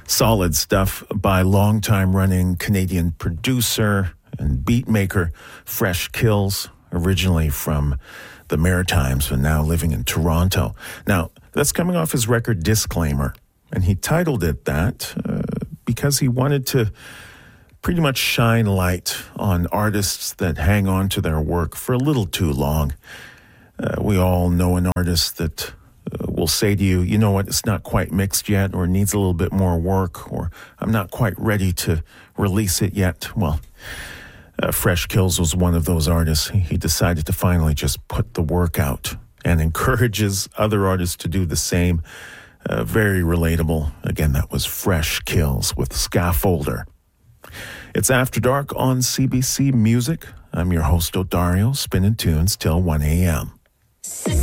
Solid stuff by longtime running Canadian producer and beat maker Fresh Kills, originally from the Maritimes but now living in Toronto. Now, that's coming off his record Disclaimer, and he titled it that because he wanted to pretty much shine light on artists that hang on to their work for a little too long. We all know an artist that will say to you, you know what, it's not quite mixed yet, or needs a little bit more work, or I'm not quite ready to release it yet. Well, Fresh Kills was one of those artists. He decided to finally just put the work out and encourages other artists to do the same. Very relatable. Again, that was Fresh Kills with Scaffolder. It's After Dark on CBC Music. I'm your host, Odario, spinning tunes till 1 a.m.